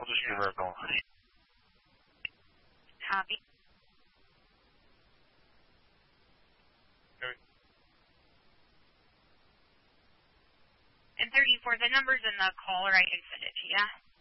We'll just be right going. Copy. Okay. And 34, the numbers in the caller, I can send it to you.